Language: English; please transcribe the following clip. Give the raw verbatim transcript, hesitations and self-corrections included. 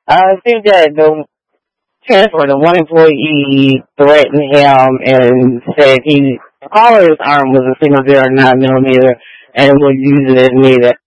I think that the transfer, the one employee threatened him and said he, the caller's arm was a single zero nine millimeter and would use it as needed.